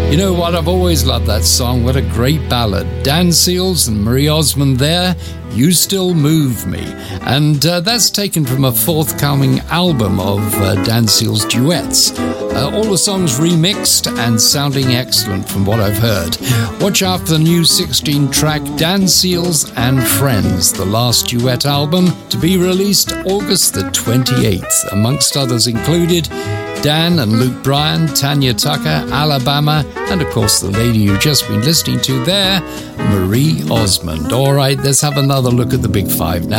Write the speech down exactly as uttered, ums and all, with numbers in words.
You know what? I've always loved that song. What a great ballad. Dan Seals and Marie Osmond there. You Still Move Me. And uh, that's taken from a forthcoming album of uh, Dan Seals duets. Uh, all the songs remixed and sounding excellent from what I've heard. Watch out for the new sixteen-track Dan Seals and Friends, the last duet album to be released August the twenty-eighth. Amongst others included Dan and Luke Bryan, Tanya Tucker, Alabama, and of course the lady you've just been listening to there, Marie Osmond. All right, let's have another look at the Big Five now.